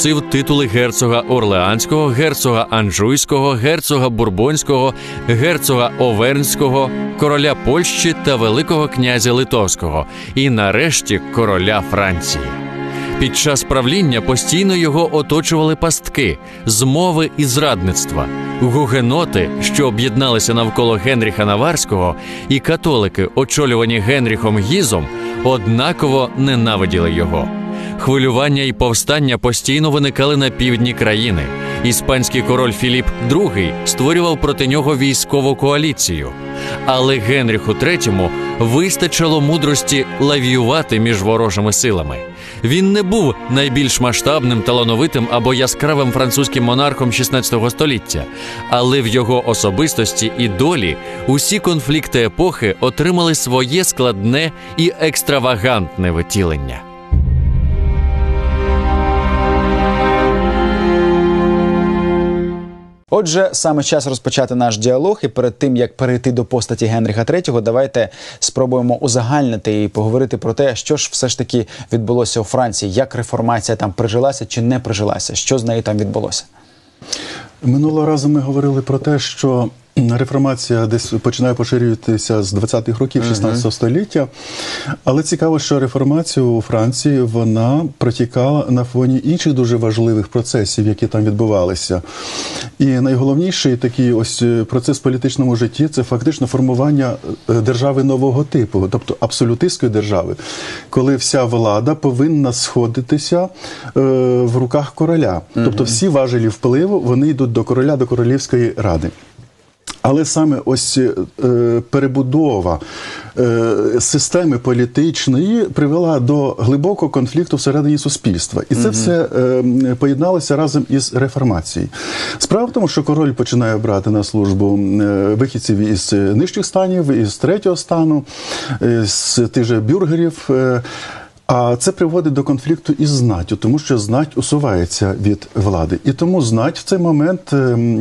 носив титули герцога Орлеанського, герцога Анжуйського, герцога Бурбонського, герцога Овернського, короля Польщі та великого князя Литовського і, нарешті, короля Франції. Під час правління постійно його оточували пастки, змови і зрадництва. Гугеноти, що об'єдналися навколо Генріха Наварського, і католики, очолювані Генріхом Гізом, однаково ненавиділи його. Хвилювання і повстання постійно виникали на півдні країни. Іспанський король Філіп II створював проти нього військову коаліцію. Але Генріху III вистачило мудрості лавіювати між ворожими силами. Він не був найбільш масштабним, талановитим або яскравим французьким монархом XVI століття, але в його особистості і долі усі конфлікти епохи отримали своє складне і екстравагантне втілення. Отже, саме час розпочати наш діалог, і перед тим, як перейти до постаті Генріха III, давайте спробуємо узагальнити і поговорити про те, що ж все ж таки відбулося у Франції, як реформація там прижилася чи не прижилася, що з нею там відбулося. Минулого разу ми говорили про те, що реформація десь починає поширюватися з 20-х років 16 століття. Але цікаво, що реформація у Франції, вона протікала на фоні інших дуже важливих процесів, які там відбувалися. І найголовніший такий ось процес в політичному житті – це фактично формування держави нового типу, тобто абсолютистської держави, коли вся влада повинна сходитися в руках короля. Тобто всі важелі впливу, вони йдуть до короля, до королівської ради. Але саме ось перебудова системи політичної привела до глибокого конфлікту всередині суспільства. І це все поєдналося разом із реформацією. Справа в тому, що король починає брати на службу вихідців із нижчих станів, із третього стану, з тих же бюргерів. А це приводить до конфлікту із знаттю, тому що знать усувається від влади. І тому знать в цей момент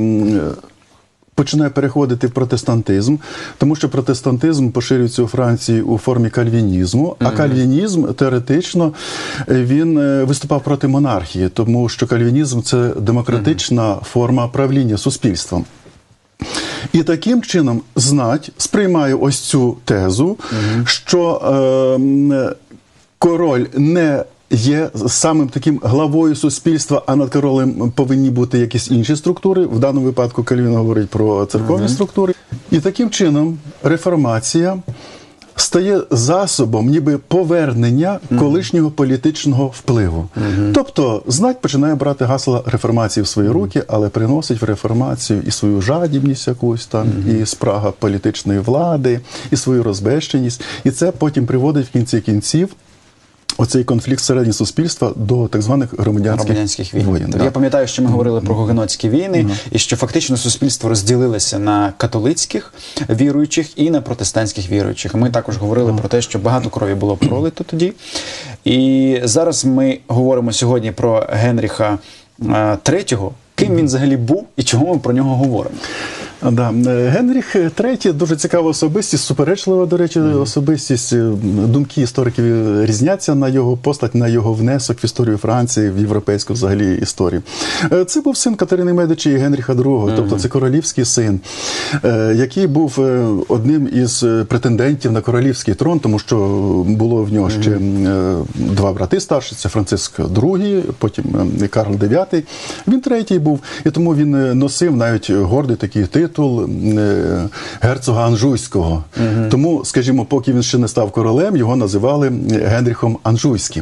починає переходити в протестантизм, тому що протестантизм поширюється у Франції у формі кальвінізму, а кальвінізм, теоретично, він виступав проти монархії, тому що кальвінізм – це демократична форма правління суспільством. І таким чином знать сприймає ось цю тезу, що король не є самим таким главою суспільства, а над королем повинні бути якісь інші структури. В даному випадку Кальвін говорить про церковні структури. І таким чином реформація стає засобом ніби повернення колишнього політичного впливу. Тобто знать починає брати гасла реформації в свої руки, але приносить в реформацію і свою жадібність якусь там, і спрага політичної влади, і свою розбещеність. І це потім приводить в кінці кінців оцей конфлікт всередині суспільства до так званих громадянських війн. Я пам'ятаю, що ми говорили про гугенотські війни, і що фактично суспільство розділилося на католицьких віруючих і на протестантських віруючих. Ми також говорили про те, що багато крові було пролито тоді. І зараз ми говоримо сьогодні про Генріха III. Ким він взагалі був і чому ми про нього говоримо? Да. Генріх III – дуже цікава особистість, суперечлива, до речі, особистість. Думки істориків різняться на його постать, на його внесок в історію Франції, в європейську взагалі історію. Це був син Катерини Медичі і Генріха II, тобто це королівський син, який був одним із претендентів на королівський трон, тому що було в нього ще два брати старші, це Франциск II, потім Карл IX. Він третій був, і тому він носив навіть гордий такий титул герцога Анжуйського. Тому, скажімо, поки він ще не став королем, його називали Генріхом Анжуйським.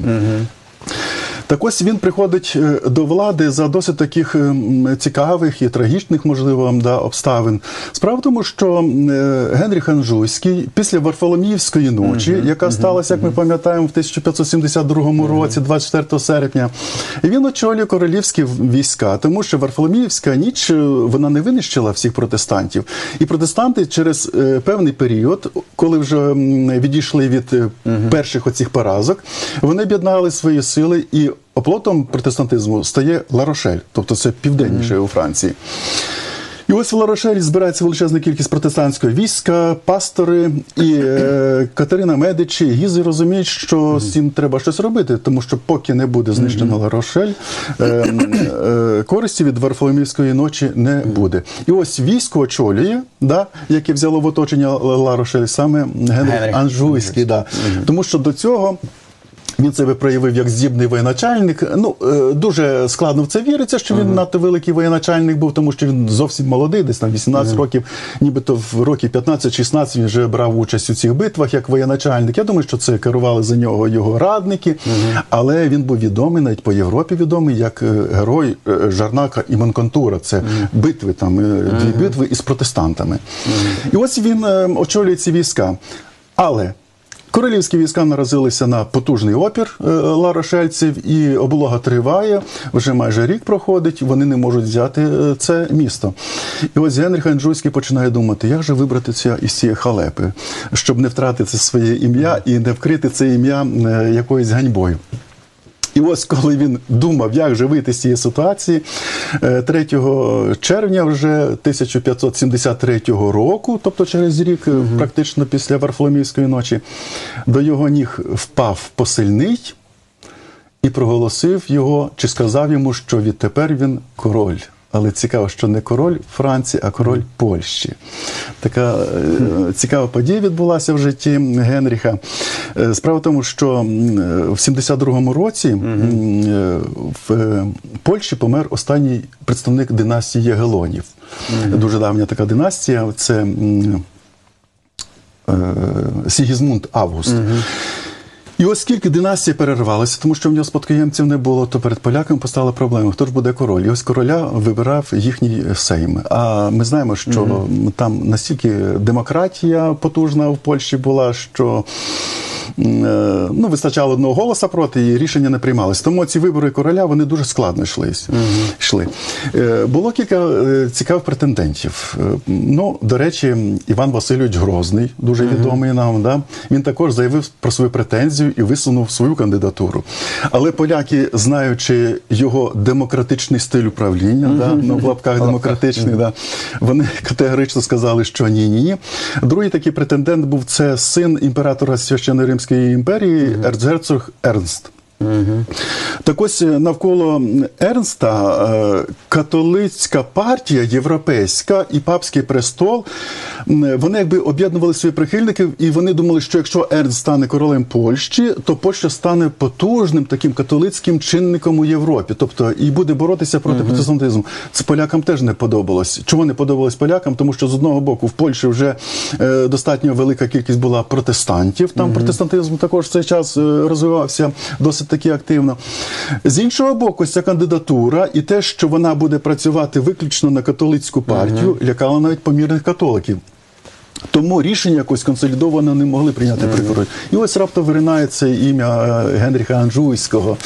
Так ось він приходить до влади за досить таких цікавих і трагічних, можливо, обставин. Справа в тому, що Генріх Анжуйський після Варфоломіївської ночі, яка сталася, як ми пам'ятаємо, в 1572 році, 24 серпня, він очолює королівські війська, тому що Варфоломіївська ніч, вона не винищила всіх протестантів. І протестанти через певний період, коли вже відійшли від перших оцих поразок, вони об'єднали свої сили, і оплотом протестантизму стає Ла-Рошель, тобто це південніше у Франції. І ось в Ла-Рошелі збирається величезна кількість протестантського війська, пастори, і Катерина Медичі, і Гізи розуміють, що з цим треба щось робити, тому що поки не буде знищено Ла-Рошель, користі від Варфоломіївської ночі не буде. І ось військо очолює, яке взяло в оточення Ла-Рошель, саме Генрих Анжуйський. Тому що до цього він себе проявив як здібний воєначальник. Дуже складно в це віриться, що він надто великий воєначальник був, тому що він зовсім молодий, десь на 18 років, нібито в років 15-16 він вже брав участь у цих битвах як воєначальник. Я думаю, що це керували за нього його радники, але він був відомий, навіть по Європі відомий, як герой Жарнака і Монконтура. Це битви, дві битви із протестантами. І ось він очолює ці війська. Але королівські війська наразилися на потужний опір ла-рошельців, і облога триває, вже майже рік проходить, вони не можуть взяти це місто. І ось Генріх Анжуйський починає думати, як же вибратися із цієї халепи, щоб не втратити своє ім'я і не вкрити це ім'я якоюсь ганьбою. І ось коли він думав, як же вийти з цієї ситуації, 3 червня вже 1573 року, тобто через рік, практично після Варфоломіївської ночі, до його ніг впав посильний і проголосив його, чи сказав йому, що відтепер він король. Але цікаво, що не король Франції, а король Польщі. Така цікава подія відбулася в житті Генріха. Справа в тому, що в 72-му році в Польщі помер останній представник династії Ягелонів. Дуже давня така династія. Це Сігізмунд Август. І оскільки династія перервалася, тому що в нього спадкоємців не було, то перед поляками постала проблема, хто ж буде король. І ось короля вибирав їхній сейм. А ми знаємо, що там настільки демократія потужна в Польщі була, що вистачало одного голоса проти, і рішення не приймалось. Тому ці вибори короля, вони дуже складно йшли. Було кілька цікавих претендентів. До речі, Іван Васильович Грозний, дуже відомий нам, він також заявив про свою претензію і висунув свою кандидатуру. Але поляки, знаючи його демократичний стиль управління, в лапках демократичний, вони категорично сказали, що ні. Другий такий претендент був, це син імператора Священної Римської імперії, ерцгерцог Ернст. Так ось навколо Ернста католицька партія європейська і папський престол, вони якби об'єднували своїх прихильників, і вони думали, що якщо Ернст стане королем Польщі, то Польща стане потужним таким католицьким чинником у Європі, тобто і буде боротися проти протестантизму. Це полякам теж не подобалось. Чому не подобалось полякам? Тому що з одного боку в Польщі вже достатньо велика кількість була протестантів, там протестантизм також в цей час розвивався досить таки активно. З іншого боку, ця кандидатура і те, що вона буде працювати виключно на католицьку партію, лякало навіть помірних католиків. Тому рішення якось консолідовано не могли прийняти при королі. І ось раптом виринає це ім'я Генріха Анжуйського.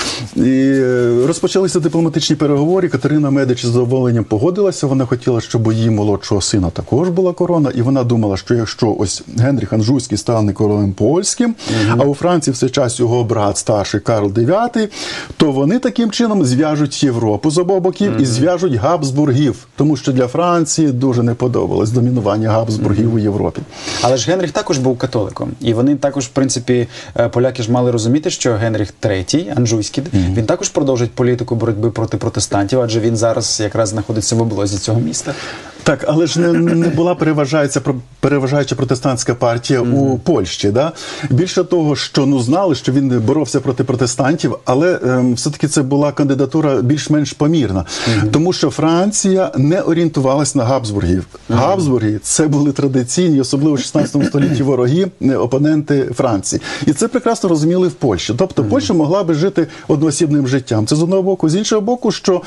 І розпочалися дипломатичні переговори. Катерина Медичі з задоволенням погодилася. Вона хотіла, щоб у її молодшого сина також була корона. І вона думала, що якщо ось Генріх Анжуйський стане королем польським, а у Франції в цей час його брат старший Карл IX, то вони таким чином зв'яжуть Європу з обох боків і зв'яжуть Габсбургів. Тому що для Франції дуже не подобалось домінування Габсбургів у Європі. Але ж Генріх також був католиком. І вони також, в принципі, поляки ж мали розуміти, що Генріх III, Анжуйський, він також продовжить політику боротьби проти протестантів, адже він зараз якраз знаходиться в облозі цього міста. Так, але ж не була переважаюча протестантська партія у Польщі. Більше того, що знали, що він боровся проти протестантів, але все-таки це була кандидатура більш-менш помірна. Тому що Франція не орієнтувалась на Габсбургів. Габсбурги – це були традиційні, особливо в 16 столітті вороги, опоненти Франції. І це прекрасно розуміли в Польщі. Тобто Польща могла би жити одноосібним життям. Це з одного боку. З іншого боку, що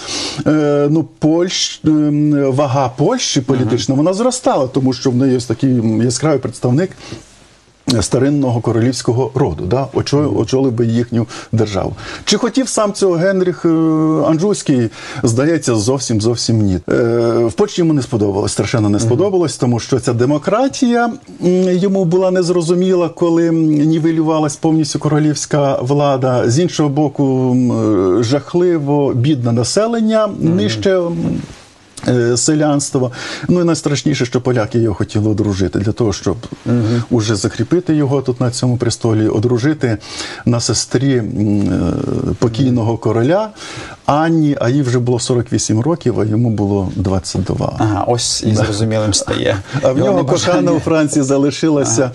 вага Польщі політично, вона зростала, тому що в неї є такий яскравий представник старинного королівського роду, очолив би їхню державу. Чи хотів сам цього Генріх Анжуйський? Здається, зовсім ні. В Польщі йому не сподобалось, страшенно не сподобалось, тому що ця демократія йому була незрозуміла, коли нівелювалась повністю королівська влада. З іншого боку, жахливо бідне населення нижче селянство. Ну і найстрашніше, що поляки його хотіли одружити, для того, щоб уже закріпити його тут на цьому престолі, одружити на сестрі покійного короля Анні, а їй вже було 48 років, а йому було 22. Ага, ось і зрозумілим стає. А в нього кохана у Франції залишилася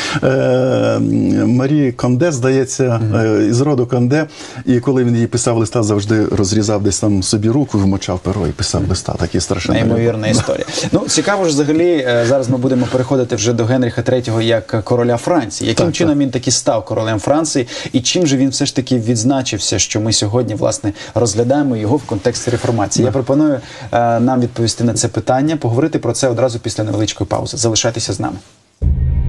Марі Конде, здається, із роду Конде. І коли він їй писав листа, завжди розрізав десь там собі руку, вмочав перо і писав листа. Такі страшні. Неймовірна історія. Ну, цікаво ж взагалі, зараз ми будемо переходити вже до Генріха III як короля Франції. Яким чином він таки став королем Франції і чим же він все ж таки відзначився, що ми сьогодні, власне, розглядаємо його в контексті реформації? Я пропоную нам відповісти на це питання, поговорити про це одразу після невеличкої паузи. Залишайтеся з нами.